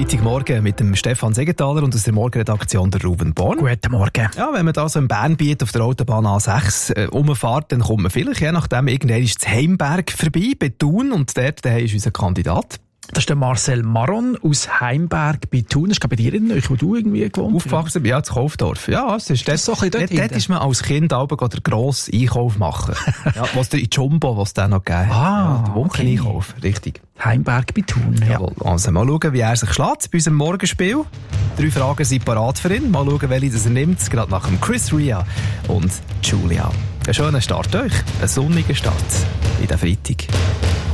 Freitagmorgen mit dem Stefan Segenthaler und aus der Morgenredaktion der Ruben Born. Guten Morgen. Ja, wenn man da so im Bernbiet auf der Autobahn A6 rumfährt, dann kommt man vielleicht, je nachdem, irgendwann ist das Heimberg vorbei, bei Thun, und dort ist unser Kandidat. Das ist der Marcel Maron aus Heimberg bei Thun. Das ist bei dir in euch, wo du irgendwie gewohnt hast? Aufgewachsen bin, ja, in Kaufdorf. Ja, es ist das so ein bisschen dort ist man als Kind auch den grossen Einkauf machen. Ja, was der in Jumbo, was es noch gegeben hat. Ah, ja, der Wocheneinkauf, richtig. Heimberg bei Thun, ja. Jawohl. Also mal schauen, wie er sich schlägt bei unserem Morgenspiel. 3 Fragen sind parat für ihn. Mal schauen, welche das er nimmt. Gerade nach dem Chris Ria und Julia. Einen schönen Start euch. Einen sonnigen Start in den Freitag.